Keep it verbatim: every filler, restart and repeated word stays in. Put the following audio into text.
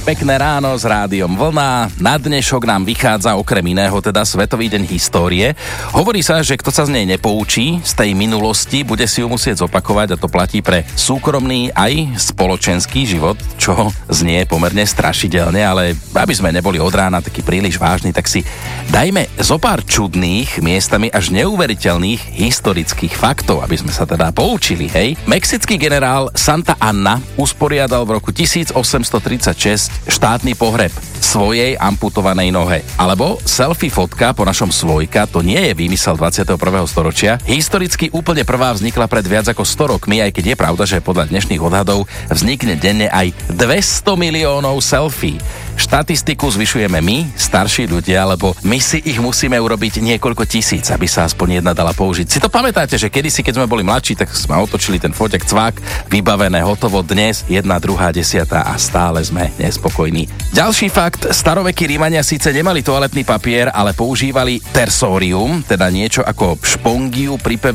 Pekné ráno s Rádiom Vlna. Na dnešok nám vychádza okrem iného teda Svetový deň histórie. Hovorí sa, že kto sa z nej nepoučí, z tej minulosti, bude si ju musieť zopakovať a to platí pre súkromný aj spoločenský život, čo znie pomerne strašidelne, ale aby sme neboli od rána taký príliš vážni, tak si dajme zo pár čudných, miestami až neuveriteľných historických faktov, aby sme sa teda poučili, hej. Mexický generál Santa Anna usporiadal v roku tisícosemstotridsaťšesť štátny pohreb svojej amputovanej nohe. Alebo selfie fotka po našom svojka, to nie je výmysel dvadsiateho prvého storočia. Historicky úplne prvá vznikla pred viac ako sto rokmi, aj keď je pravda, že podľa dnešných odhadov vznikne denne aj dvesto miliónov selfie. Štatistiku zvyšujeme my, starší ľudia, lebo my si ich musíme urobiť niekoľko tisíc, aby sa aspoň jedna dala použiť. Si to pamätáte, že kedysi, keď sme boli mladší, tak sme otočili ten foťak cvak, vybavené, hotovo, dnes jedna, druhá, desiatá a stále sme nespokojní. Ďalší fakt, starovekí Rímania síce nemali toaletný papier, ale používali tersorium, teda niečo ako špongiu pripevnené